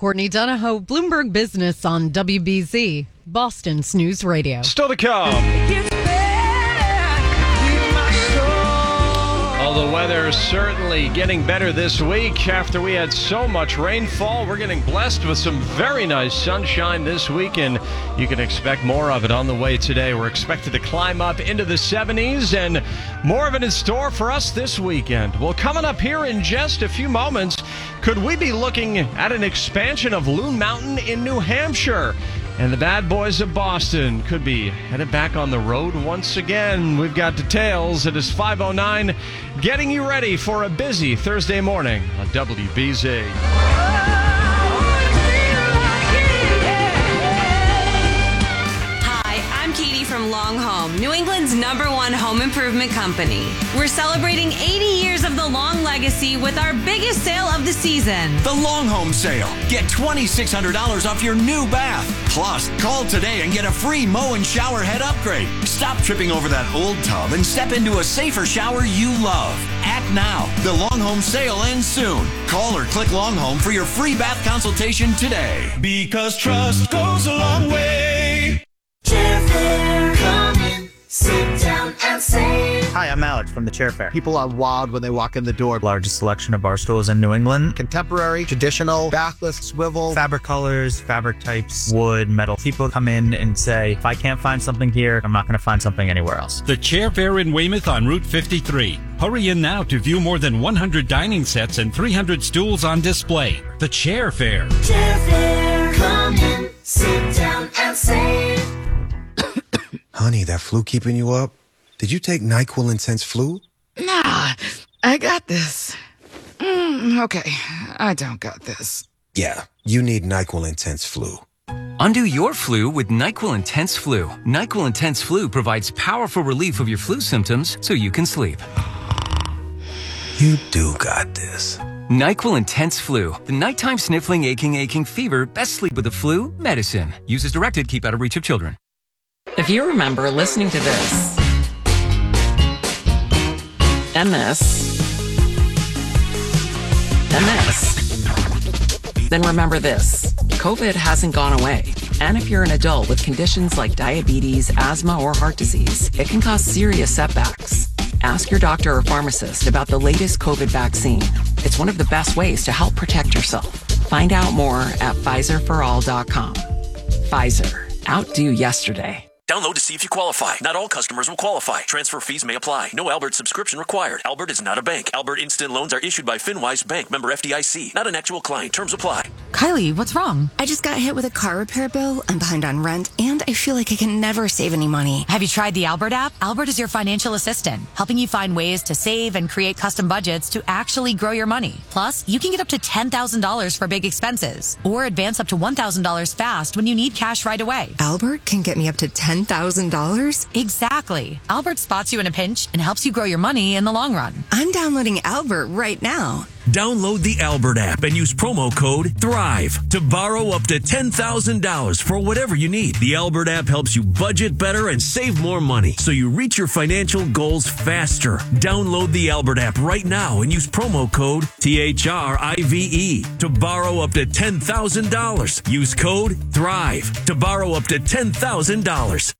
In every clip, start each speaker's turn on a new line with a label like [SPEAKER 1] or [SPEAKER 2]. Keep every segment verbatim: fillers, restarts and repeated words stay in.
[SPEAKER 1] Courtney Donahoe, Bloomberg Business on W B Z, Boston's News Radio.
[SPEAKER 2] Still to come. Oh, the weather is certainly getting better this week. After we had so much rainfall, we're getting blessed with some very nice sunshine this week, and you can expect more of it on the way today. We're expected to climb up into the seventies, and more of it in store for us this weekend. Well, coming up here in just a few moments, could we be looking at an expansion of Loon Mountain in New Hampshire? And the bad boys of Boston could be headed back on the road once again. We've got details. It is five oh nine, getting you ready for a busy Thursday morning on W B Z.
[SPEAKER 3] Katie from Long Home, New England's number one home improvement company. We're celebrating eighty years of the Long legacy with our biggest sale of the season.
[SPEAKER 4] The Long Home Sale. Get twenty-six hundred dollars off your new bath. Plus, call today and get a free mow and shower head upgrade. Stop tripping over that old tub and step into a safer shower you love. Act now. The Long Home Sale ends soon. Call or click Long Home for your free bath consultation today.
[SPEAKER 5] Because trust goes a long way.
[SPEAKER 6] Chair Fair, come in, sit down and save.
[SPEAKER 7] Hi, I'm Alex from the Chair Fair. People are wild when they walk in the door. Largest selection of bar stools in New England. Contemporary, traditional, backless, swivel, fabric colors, fabric types, wood, metal. People come in and say, if I can't find something here, I'm not going to find something anywhere else.
[SPEAKER 8] The Chair Fair in Weymouth on Route fifty-three. Hurry in now to view more than one hundred dining sets and three hundred stools on display. The Chair Fair.
[SPEAKER 6] Chair Fair, come in, sit down and save.
[SPEAKER 9] Honey, that flu keeping you up? Did you take NyQuil Intense Flu?
[SPEAKER 10] Nah, I got this. Mm, okay, I don't got this.
[SPEAKER 9] Yeah, you need NyQuil Intense Flu.
[SPEAKER 11] Undo your flu with NyQuil Intense Flu. NyQuil Intense Flu provides powerful relief of your flu symptoms so you can sleep.
[SPEAKER 9] You do got this.
[SPEAKER 11] NyQuil Intense Flu. The nighttime sniffling, aching, aching fever. Best sleep with the flu medicine. Use as directed. Keep out of reach of children.
[SPEAKER 12] If you remember listening to this, and this, and this, then remember this. COVID hasn't gone away. And if you're an adult with conditions like diabetes, asthma, or heart disease, it can cause serious setbacks. Ask your doctor or pharmacist about the latest COVID vaccine. It's one of the best ways to help protect yourself. Find out more at Pfizer for all dot com. Pfizer. Outdo yesterday.
[SPEAKER 13] Download to see if you qualify. Not all customers will qualify. Transfer fees may apply. No Albert subscription required. Albert is not a bank. Albert Instant Loans are issued by FinWise Bank, member F D I C. Not an actual client. Terms apply.
[SPEAKER 14] Kylie, what's wrong? I just got hit with a car repair bill. I'm behind on rent, and I feel like I can never save any money.
[SPEAKER 15] Have you tried the Albert app? Albert is your financial assistant, helping you find ways to save and create custom budgets to actually grow your money. Plus, you can get up to ten thousand dollars for big expenses, or advance up to one thousand dollars fast when you need cash right away.
[SPEAKER 14] Albert can get me up to ten thousand dollars?
[SPEAKER 15] Exactly. Albert spots you in a pinch and helps you grow your money in the long run.
[SPEAKER 14] I'm downloading Albert right now.
[SPEAKER 16] Download the Albert app and use promo code THRIVE to borrow up to ten thousand dollars for whatever you need. The Albert app helps you budget better and save more money so you reach your financial goals faster. Download the Albert app right now and use promo code T H R I V E to borrow up to ten thousand dollars. Use code THRIVE to borrow up to ten thousand dollars.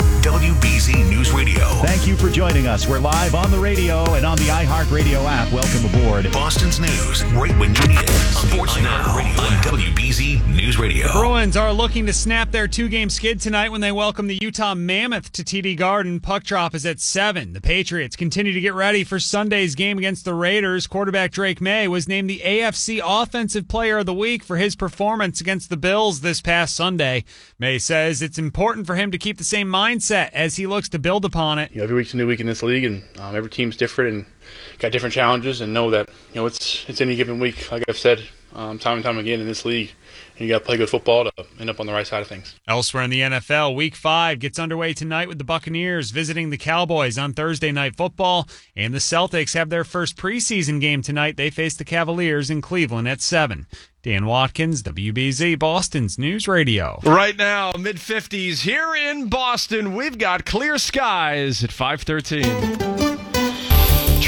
[SPEAKER 17] W B Z News Radio.
[SPEAKER 18] Thank you for joining us. We're live on the radio and on the iHeartRadio app. Welcome aboard.
[SPEAKER 17] Boston's news, right when you need it. Sports now on W B Z News Radio.
[SPEAKER 19] The Bruins are looking to snap their two-game skid tonight when they welcome the Utah Mammoth to T D Garden. Puck drop is at seven. The Patriots continue to get ready for Sunday's game against the Raiders. Quarterback Drake May was named the A F C Offensive Player of the Week for his performance against the Bills this past Sunday. May says it's important for him to keep the same mindset as he looks to build upon it.
[SPEAKER 20] You know, every week's a new week in this league, and um, every team's different and got different challenges. And know that you know it's it's any given week, like I've said um, time and time again in this league, and you got to play good football to end up on the right side of things.
[SPEAKER 19] Elsewhere in the N F L, Week Five gets underway tonight with the Buccaneers visiting the Cowboys on Thursday Night Football, and the Celtics have their first preseason game tonight. They face the Cavaliers in Cleveland at seven. Dan Watkins, W B Z, Boston's News Radio.
[SPEAKER 2] Right now, mid fifties here in Boston. We've got clear skies at five thirteen.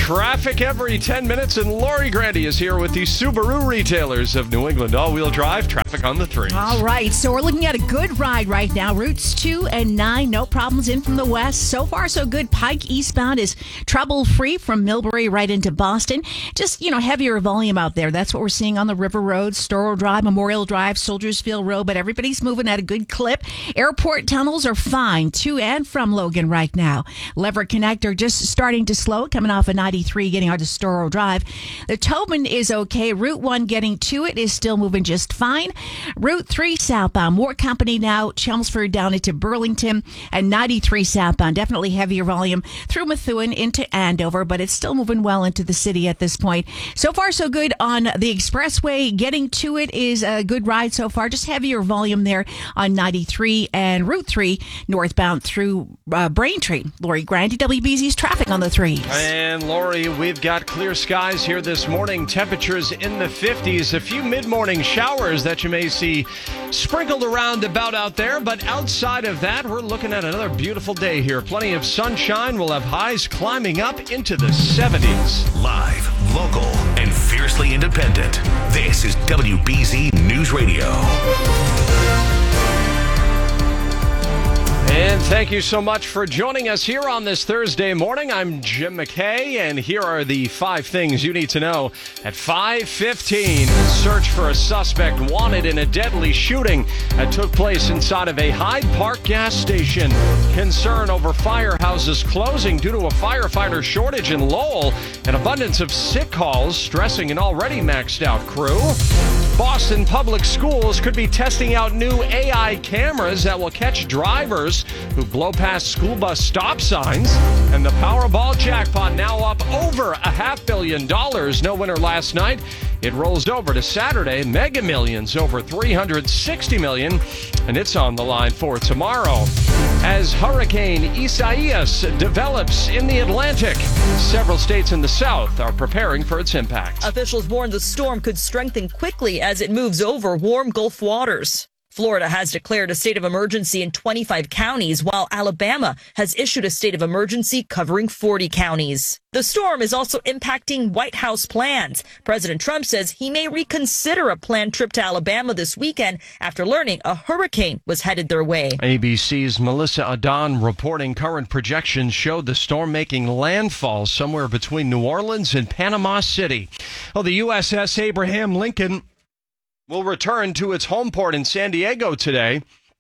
[SPEAKER 2] Traffic every ten minutes, and Lori Grandy is here with the Subaru retailers of New England. All-wheel drive, traffic on the threes.
[SPEAKER 21] All right, so we're looking at a good ride right now. Routes two and nine, no problems in from the west. So far, so good. Pike eastbound is trouble-free from Millbury right into Boston. Just, you know, heavier volume out there. That's what we're seeing on the River Road, Storrow Drive, Memorial Drive, Soldiersville Road, but everybody's moving at a good clip. Airport tunnels are fine to and from Logan right now. Lever Connector just starting to slow, coming off of ninety-three, getting out to Storrow Drive. The Tobin is okay. Route one getting to it is still moving just fine. Route three southbound, more company now. Chelmsford down into Burlington, and ninety-three southbound, definitely heavier volume through Methuen into Andover, but it's still moving well into the city at this point. So far, so good on the expressway. Getting to it is a good ride so far. Just heavier volume there on ninety-three and Route three northbound through uh, Braintree. Lori Grandy, W B Z's traffic on the threes.
[SPEAKER 2] And Lori, we've got clear skies here this morning. Temperatures in the fifties. A few mid-morning showers that you may see sprinkled around about out there. But outside of that, we're looking at another beautiful day here. Plenty of sunshine. We'll have highs climbing up into the seventies.
[SPEAKER 17] Live, local, and fiercely independent. This is W B Z News Radio.
[SPEAKER 2] And thank you so much for joining us here on this Thursday morning. I'm Jim McKay, and here are the five things you need to know at five fifteen. Search for a suspect wanted in a deadly shooting that took place inside of a Hyde Park gas station. Concern over firehouses closing due to a firefighter shortage in Lowell. An abundance of sick calls stressing an already maxed out crew. Boston Public Schools could be testing out new A I cameras that will catch drivers who blow past school bus stop signs. And the Powerball jackpot now up over a half billion dollars. No winner last night. It rolls over to Saturday. Mega Millions over three hundred sixty million dollars, and it's on the line for tomorrow. As Hurricane Isaias develops in the Atlantic, several states in the south are preparing for its impact.
[SPEAKER 22] Officials warn the storm could strengthen quickly as it moves over warm Gulf waters. Florida has declared a state of emergency in twenty-five counties, while Alabama has issued a state of emergency covering forty counties. The storm is also impacting White House plans. President Trump says he may reconsider a planned trip to Alabama this weekend after learning a hurricane was headed their way.
[SPEAKER 2] A B C's Melissa Adon reporting current projections show the storm making landfall somewhere between New Orleans and Panama City. Well, the U S S Abraham Lincoln will return to its home port in San Diego today.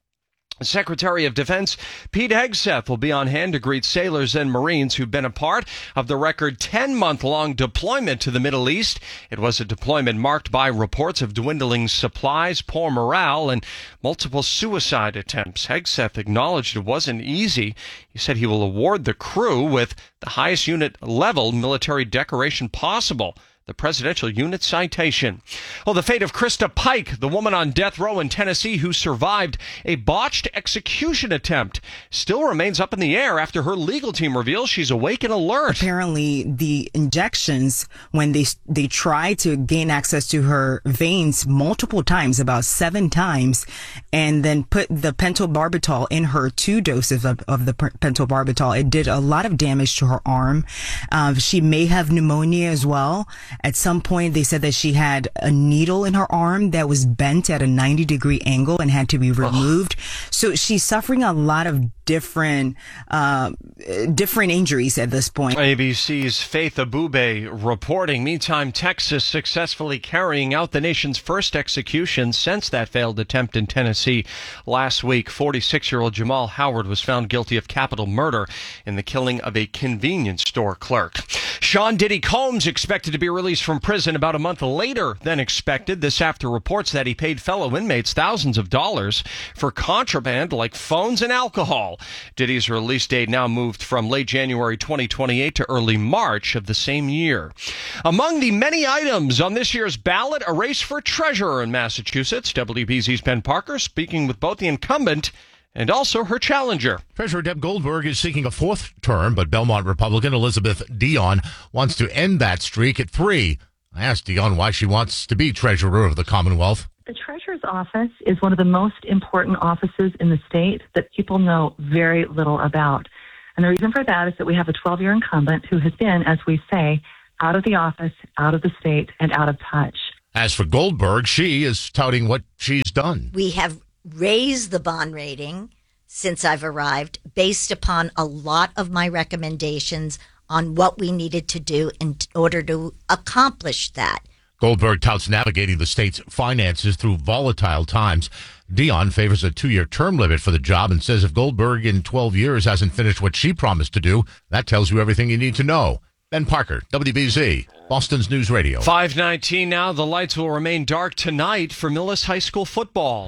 [SPEAKER 2] Secretary of Defense Pete Hegseth will be on hand to greet sailors and Marines who've been a part of the record ten-month-long deployment to the Middle East. It was a deployment marked by reports of dwindling supplies, poor morale, and multiple suicide attempts. Hegseth acknowledged it wasn't easy. He said he will award the crew with the highest unit-level military decoration possible, the Presidential Unit Citation. Well, the fate of Krista Pike, the woman on death row in Tennessee who survived a botched execution attempt, still remains up in the air after her legal team reveals she's awake and alert.
[SPEAKER 23] Apparently, the injections, when they they tried to gain access to her veins multiple times, about seven times, and then put the pentobarbital in her, two doses of, of the pentobarbital, it did a lot of damage to her arm. Uh, she may have pneumonia as well. At some point, they said that she had a needle in her arm that was bent at a ninety degree angle and had to be removed. Oh. So she's suffering a lot of different, uh, different injuries at this point.
[SPEAKER 2] A B C's Faith Abube reporting. Meantime, Texas successfully carrying out the nation's first execution since that failed attempt in Tennessee last week. forty-six-year-old Jamal Howard was found guilty of capital murder in the killing of a convenience store clerk. Sean Diddy Combs expected to be released from prison about a month later than expected. This after reports that he paid fellow inmates thousands of dollars for contraband like phones and alcohol. Diddy's release date now moved from late January twenty twenty-eight to early March of the same year. Among the many items on this year's ballot, a race for treasurer in Massachusetts. W B Z's Ben Parker speaking with both the incumbent and also her challenger.
[SPEAKER 24] Treasurer Deb Goldberg is seeking a fourth term, but Belmont Republican Elizabeth Dion wants to end that streak at three. I asked Dion why she wants to be treasurer of the Commonwealth.
[SPEAKER 25] The treasurer's office is one of the most important offices in the state that people know very little about. And the reason for that is that we have a twelve-year incumbent who has been, as we say, out of the office, out of the state, and out of touch.
[SPEAKER 24] As for Goldberg, she is touting what she's done.
[SPEAKER 1] We have raised the bond rating since I've arrived based upon a lot of my recommendations on what we needed to do in order to accomplish that.
[SPEAKER 24] Goldberg touts navigating the state's finances through volatile times. Dion favors a two-year term limit for the job and says if Goldberg in twelve years hasn't finished what she promised to do, that tells you everything you need to know. Ben Parker, W B Z, Boston's News Radio.
[SPEAKER 2] five nineteen now. The lights will remain dark tonight for Millis High School football.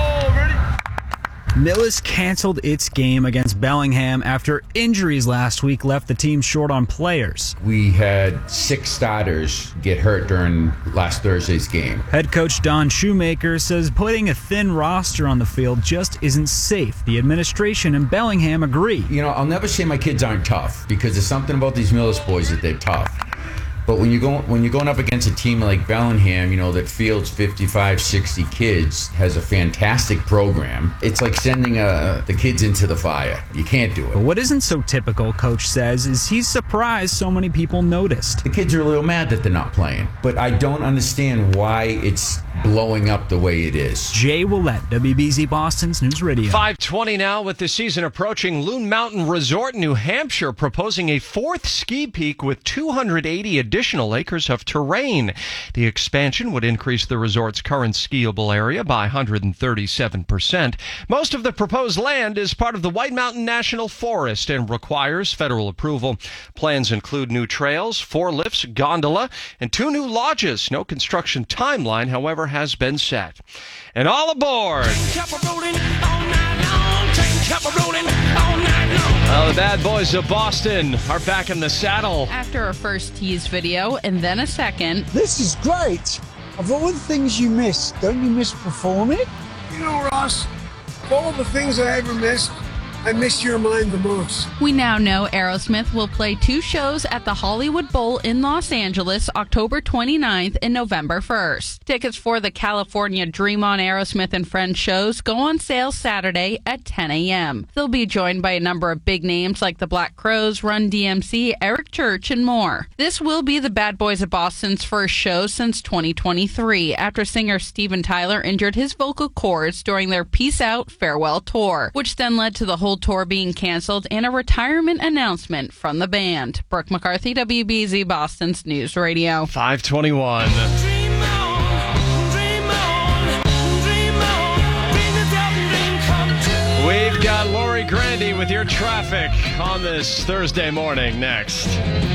[SPEAKER 3] Millis canceled its game against Bellingham after injuries last week left the team short on players.
[SPEAKER 4] We had six starters get hurt during last Thursday's game.
[SPEAKER 3] Head coach Don Shoemaker says putting a thin roster on the field just isn't safe. The administration and Bellingham agree.
[SPEAKER 4] You know, I'll never say my kids aren't tough because there's something about these Millis boys that they're tough. But when you go when you're going up against a team like Bellingham, you know, that fields fifty-five, sixty kids, has a fantastic program, it's like sending uh, the kids into the fire. You can't do it.
[SPEAKER 3] But what isn't so typical, Coach says, is he's surprised so many people noticed.
[SPEAKER 4] The kids are a little mad that they're not playing, but I don't understand why it's blowing up the way it is.
[SPEAKER 3] Jay Willett, W B Z Boston's News Radio.
[SPEAKER 2] five twenty now. With the season approaching, Loon Mountain Resort, New Hampshire, proposing a fourth ski peak with two hundred eighty additional acres of terrain. The expansion would increase the resort's current skiable area by one hundred thirty-seven percent. Most of the proposed land is part of the White Mountain National Forest and requires federal approval. Plans include new trails, four lifts, gondola, and two new lodges. No construction timeline, however, has been set. And all aboard! Well, the bad boys of Boston are back in the saddle.
[SPEAKER 5] After a first tease video and then a second.
[SPEAKER 7] This is great. Of all the things you miss, don't you miss performing?
[SPEAKER 26] You know, Ross, of all the things I ever missed, I miss your mind the most.
[SPEAKER 5] We now know Aerosmith will play two shows at the Hollywood Bowl in Los Angeles October twenty-ninth and November first. Tickets for the California Dream On Aerosmith and Friends shows go on sale Saturday at ten a.m. They'll be joined by a number of big names like the Black Crowes, Run D M C, Eric Church, and more. This will be the Bad Boys of Boston's first show since twenty twenty-three, after singer Steven Tyler injured his vocal cords during their Peace Out Farewell tour, which then led to the whole tour being canceled and a retirement announcement from the band. Brooke McCarthy, W B Z Boston's News Radio.
[SPEAKER 2] five twenty-one. We've got Lori Grandy with your traffic on this Thursday morning next.